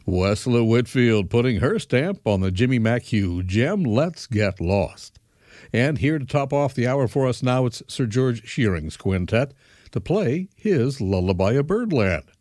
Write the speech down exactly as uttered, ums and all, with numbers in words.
Wesley Whitfield putting her stamp on the Jimmy McHugh gem, Let's Get Lost. And here to top off the hour for us now, it's Sir George Shearing's quintet to play his Lullaby of Birdland.